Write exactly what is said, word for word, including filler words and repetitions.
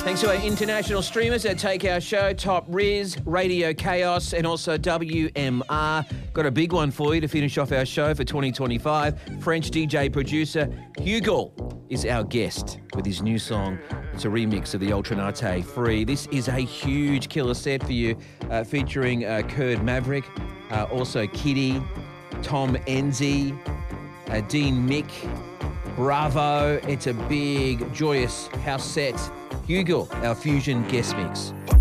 Thanks to our international streamers that take our show, Top Riz, Radio Chaos, and also W M R. Got a big one for you to finish off our show for twenty twenty-five. French D J producer Hugo is our guest with his new song. It's a remix of the Ultranate Free. This is a huge killer set for you, uh, featuring uh, Kurd Maverick, uh, also Kitty, Tom Enzi, uh, Dean Mick, Bravo. It's a big, joyous house set. Hugo, our fusion guest mix.